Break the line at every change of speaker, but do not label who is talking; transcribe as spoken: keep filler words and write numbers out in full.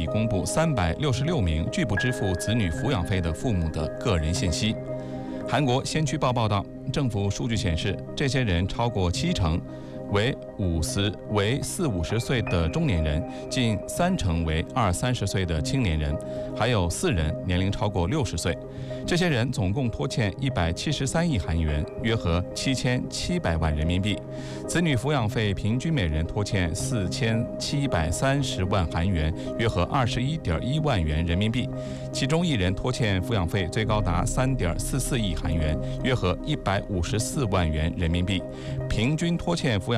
公布三百六十六名拒不支付子女抚养费的父母的个人信息。韩国先驱报报道，政府数据显示，这些人超过七成为五十为四五十岁的中年人，近三成为二三十岁的青年人，还有四人年龄超过六十岁。这些人总共拖欠一百七十三亿韩元，约合七千七百万人民币。子女抚养费平均每人拖欠四千七百三十万韩元，约合二十一点一万元人民币。其中一人拖欠抚养费最高达三点四四亿韩元，约合一百五十四万元人民币。平均拖欠抚养